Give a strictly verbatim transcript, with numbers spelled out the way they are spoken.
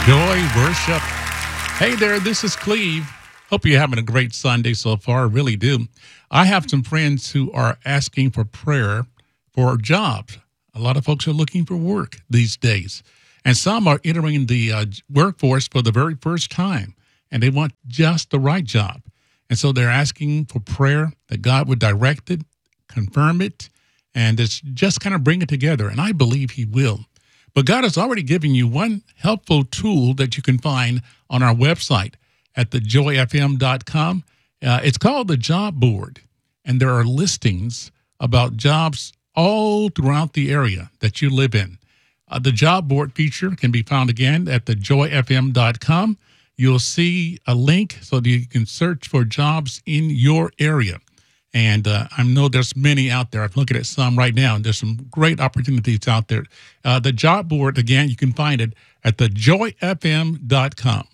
Joy Worship. Hey there, this is Cleve. Hope you're having a great Sunday so far. I really do. I have some friends who are asking for prayer for jobs. A lot of folks are looking for work these days, and some are entering the uh, workforce for the very first time, and they want just the right job. And so they're asking for prayer that God would direct it, confirm it, and it's just kind of bring it together. And I believe He will. But God has already given you one helpful tool that you can find on our website at the joy f m dot com. Uh, it's called the Job Board, and there are listings about jobs all throughout the area that you live in. Uh, the Job Board feature can be found again at the joy f m dot com. You'll see a link so that you can search for jobs in your area. And uh, I know there's many out there. I'm looking at some right now, and there's some great opportunities out there. Uh, the Job Board, again, you can find it at the joy f m dot com.